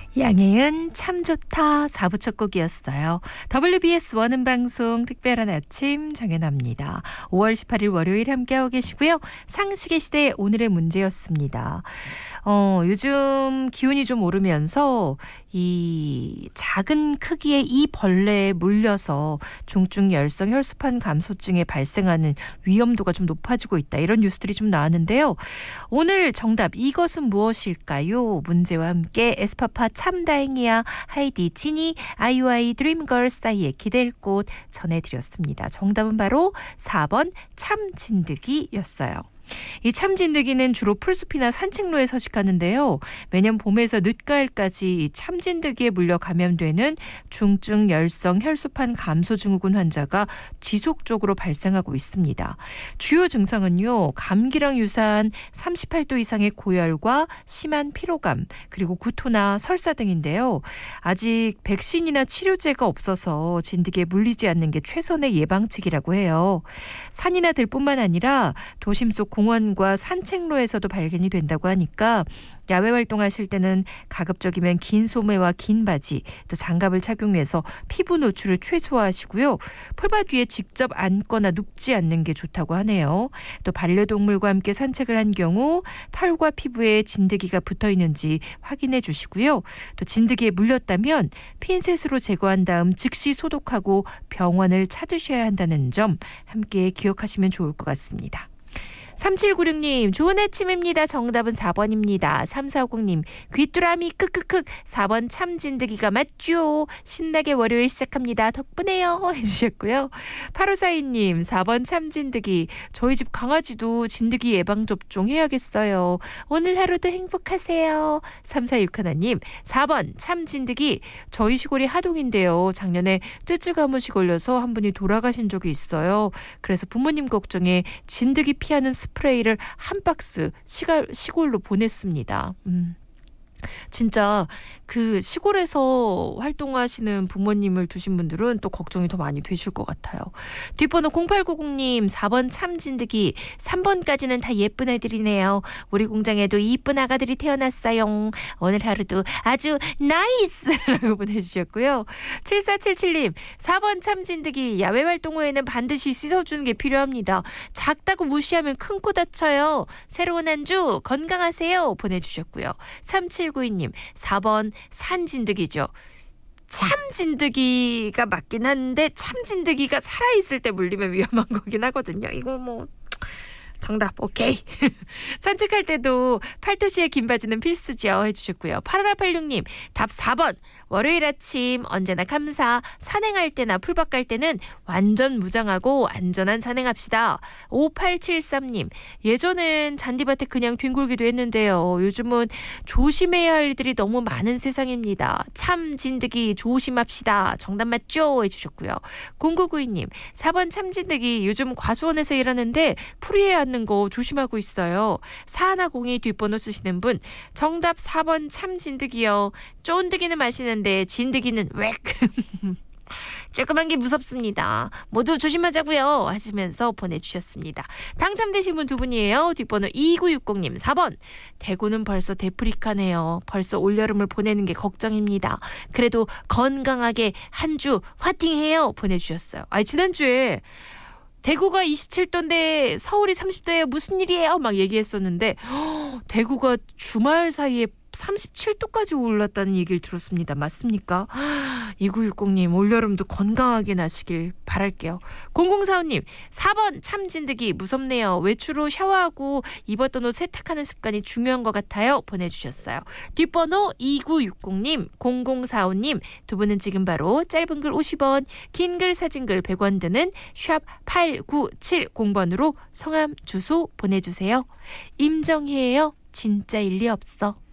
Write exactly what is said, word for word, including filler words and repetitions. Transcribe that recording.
양혜은 참 좋다 사 부 첫 곡이었어요. 더블유비에스 원음방송 특별한 아침 정연아입니다. 오월 십팔일 월요일 함께하고 계시고요. 상식의 시대 오늘의 문제였습니다. 어, 요즘 기온이 좀 오르면서 이 작은 크기의 이 벌레에 물려서 중증 열성 혈소판 감소증에 발생하는 위험도가 좀 높아지고 있다. 이런 뉴스들이 좀 나왔는데요. 오늘 정답 이것은 무엇일까요? 문제와 함께 에스파파 참 다행이야 하이디 진이 아이오아이 드림걸 사이의 기댈 곳 전해드렸습니다. 정답은 바로 사 번 참진드기였어요. 이 참진드기는 주로 풀숲이나 산책로에 서식하는데요. 매년 봄에서 늦가을까지 이 참진드기에 물려 감염되는 중증 열성 혈소판 감소 증후군 환자가 지속적으로 발생하고 있습니다. 주요 증상은요. 감기랑 유사한 삼십팔 도 이상의 고열과 심한 피로감 그리고 구토나 설사 등인데요. 아직 백신이나 치료제가 없어서 진드기에 물리지 않는 게 최선의 예방책이라고 해요. 산이나 들뿐만 아니라 도심 속 공원과 산책로에서도 발견이 된다고 하니까 야외 활동하실 때는 가급적이면 긴 소매와 긴 바지 또 장갑을 착용해서 피부 노출을 최소화하시고요. 풀밭 위에 직접 앉거나 눕지 않는 게 좋다고 하네요. 또 반려동물과 함께 산책을 한 경우 털과 피부에 진드기가 붙어 있는지 확인해 주시고요. 또 진드기에 물렸다면 핀셋으로 제거한 다음 즉시 소독하고 병원을 찾으셔야 한다는 점 함께 기억하시면 좋을 것 같습니다. 삼칠구육 님 좋은 아침입니다. 정답은 사 번입니다. 삼사오공 님 귀뚜라미 크크크 사 번 참진드기가 맞죠. 신나게 월요일 시작합니다. 덕분에요 해주셨고요. 팔오사이 님 사 번 참진드기 저희 집 강아지도 진드기 예방접종 해야겠어요. 오늘 하루도 행복하세요. 삼사육일 님 사 번 참진드기 저희 시골이 하동인데요. 작년에 쯔쯔가무시 걸려서 한 분이 돌아가신 적이 있어요. 그래서 부모님 걱정에 진드기 피하는 스프레이를 한 박스 시갈, 시골로 보냈습니다. 음. 진짜 그 시골에서 활동하시는 부모님을 두신 분들은 또 걱정이 더 많이 되실 것 같아요. 뒷번호 공팔구공 님 사 번 참진드기 삼 번까지는 다 예쁜 애들이네요. 우리 공장에도 이쁜 아가들이 태어났어요. 오늘 하루도 아주 나이스라고 보내주셨고요. 칠사칠칠 님 사 번 참진드기 야외 활동 후에는 반드시 씻어주는 게 필요합니다. 작다고 무시하면 큰 코 다쳐요. 새로운 한 주 건강하세요 보내주셨고요. 삼칠구이 님 사 번 산진드기죠. 참진드기가 맞긴 한데 참진드기가 살아있을 때 물리면 위험한 거긴 하거든요. 이거 뭐 정답 오케이. 산책할 때도 팔토시에 긴 바지는 필수죠 해주셨고요. 팔일팔육 님 답 사 번 월요일 아침 언제나 감사. 산행할 때나 풀밭 갈 때는 완전 무장하고 안전한 산행합시다. 오팔칠삼 님 예전엔 잔디밭에 그냥 뒹굴기도 했는데요. 요즘은 조심해야 할 일들이 너무 많은 세상입니다. 참진드기 조심합시다. 정답 맞죠 해주셨고요. 공구구이 님 사 번 참진드기 요즘 과수원에서 일하는데 풀이에 앉는 거 조심하고 있어요. 사하나공이 뒷번호 쓰시는 분 정답 사 번 참진드기요. 쫀드기는 마시는데 진드기는 웩. 조그만 게 무섭습니다. 모두 조심하자고요 하시면서 보내주셨습니다. 당첨되신 분 두 분이에요. 뒷번호 이구육공 님 사 번 대구는 벌써 데프리카네요. 벌써 올여름을 보내는 게 걱정입니다. 그래도 건강하게 한 주 화팅해요 보내주셨어요. 아니 지난주에 대구가 이십칠 도인데 서울이 삼십 도예요. 무슨 일이에요? 막 얘기했었는데 허, 대구가 주말 사이에 삼십칠 도까지 올랐다는 얘기를 들었습니다. 맞습니까? 이구육공 님 올여름도 건강하게 나시길 바랄게요. 공공사오 님 사 번 참진드기 무섭네요. 외출 후 샤워하고 입었던 옷 세탁하는 습관이 중요한 것 같아요 보내주셨어요. 뒷번호 이구육공 님 공공사오 님 두 분은 지금 바로 짧은 글 오십 원 긴 글 사진글 백 원 드는 샵 팔구칠공 번으로 성함 주소 보내주세요. 임정희예요. 진짜 일리 없어.